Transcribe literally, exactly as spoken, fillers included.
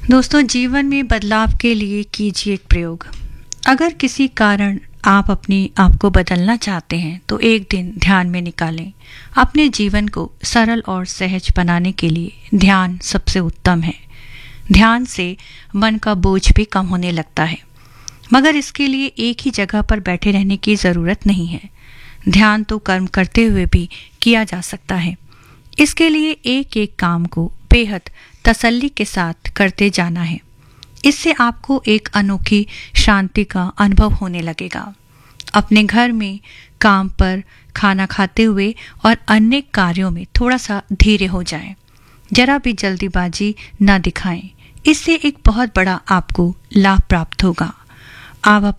दोस्तों, जीवन में बदलाव के लिए कीजिए एक प्रयोग। अगर किसी कारण आप अपनी आप को बदलना चाहते हैं तो एक दिन ध्यान में निकालें। अपने जीवन को सरल और सहज बनाने के लिए ध्यान सबसे उत्तम है। ध्यान से मन का बोझ भी कम होने लगता है, मगर इसके लिए एक ही जगह पर बैठे रहने की ज़रूरत नहीं है। ध्यान तो कर्म करते हुए भी किया जा सकता है। इसके लिए एक एक काम को बेहद तसल्ली के साथ करते जाना है। इससे आपको एक अनोखी शांति का अनुभव होने लगेगा। अपने घर में, काम पर, खाना खाते हुए और अन्य कार्यों में थोड़ा सा धीरे हो जाएं। जरा भी जल्दीबाजी न दिखाएं। इससे एक बहुत बड़ा आपको लाभ प्राप्त होगा। आप